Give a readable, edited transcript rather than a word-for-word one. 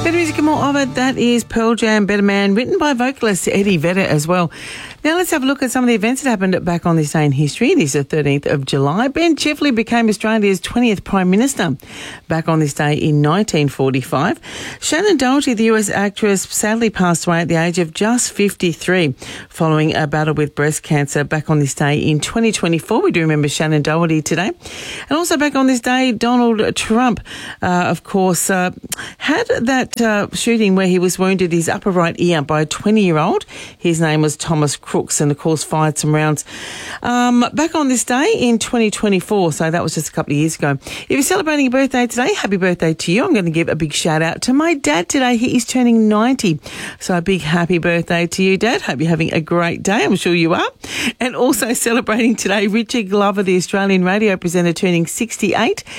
Better music and more of it. That is Pearl Jam, Better Man, written by vocalist Eddie Vedder as well. Now let's have a look at some of the events that happened back on this day in history. It is the 13th of July. Ben Chifley became Australia's 20th Prime Minister back on this day in 1945. Shannon Doherty, the US actress, sadly passed away at the age of just 53 following a battle with breast cancer back on this day in 2024. We do remember Shannon Doherty today. And also back on this day, Donald Trump, of course, had that shooting where he was wounded his upper right ear by a 20-year-old. His name was Thomas Crooks, and of course fired some rounds back on this day in 2024, so that was just a couple of years ago. If you're celebrating a birthday today, happy birthday to you. I'm going to give a big shout out to my dad today. He is turning 90, so a big happy birthday to you, Dad. Hope you're having a great day. I'm sure you are. And also celebrating today, Richard Glover, the Australian radio presenter, turning 68.